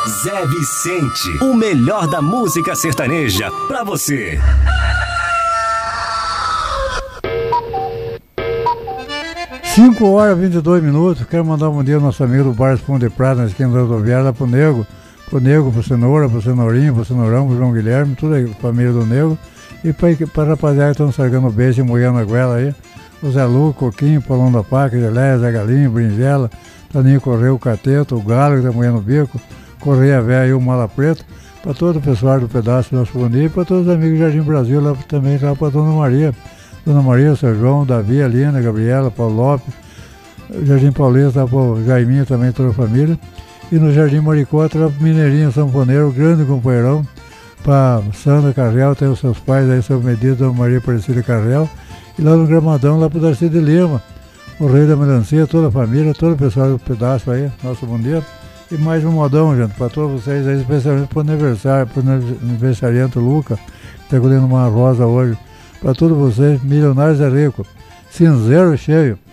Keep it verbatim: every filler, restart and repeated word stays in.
Zé Vicente, o melhor da música sertaneja pra você. cinco horas e vinte e dois minutos. Quero mandar um bom dia ao nosso amigo do Bar Espuma de Prata, na esquina da rodoviária, lá pro Nego, pro Nego, pro Cenoura, pro Cenourinho, pro Cenourão, pro João Guilherme, toda a família do Nego. E pra, pra rapaziada que estão sargando beijo e moendo a goela aí, o Zé Lu, Coquinho, Paulão da Paca, Gelé, Zé Galinho, Brinjela, Taninho Correio, o Cateto, o Galo que tá moendo o bico, Correia Véia e o Mala Preto, pra todo o pessoal do pedaço do nosso bom dia e pra todos os amigos do Jardim Brasil, lá também lá pra Dona Maria. Dona Maria, o São João, Davi, a Lina, a Gabriela, Paulo Lopes, Jardim Paulista, para o Jaiminho também, toda a família. E no Jardim Maricota, lá para o Mineirinho, Sanfoneiro, grande companheirão, para Sandra Carrel, tem os seus pais aí, seu Medida, Dona Maria Aparecida Carrel. E lá no Gramadão, lá para o Darcy de Lima, o Rei da Melancia, toda a família, todo o pessoal do pedaço aí, nosso bom dia. E mais um modão, gente, para todos vocês aí, especialmente para o aniversário, para o aniversariante Luca, que está colhendo uma rosa hoje. Para todos vocês, milionários é rico, cinzeiro cheio.